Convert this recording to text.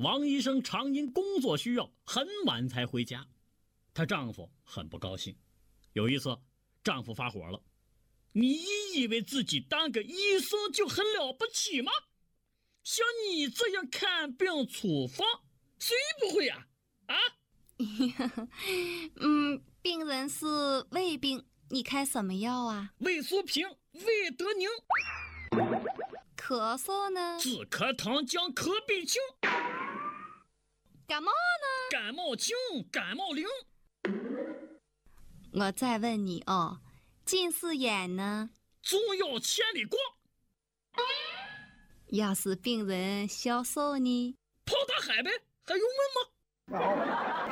王医生常因工作需要很晚才回家，她丈夫很不高兴。有一次，丈夫发火了：“你以为自己当个医生就很了不起吗？像你这样看病处方，谁不会啊？啊？” 病人是胃病，你开什么药啊？ 胃苏平、胃德宁。 咳嗽呢？ 止咳糖浆可必清。 感冒呢？ 感冒清、感冒灵。 我再问你哦，近视眼呢？ 中药千里光。 要是病人消瘦呢？ 泡大海呗，还用问吗？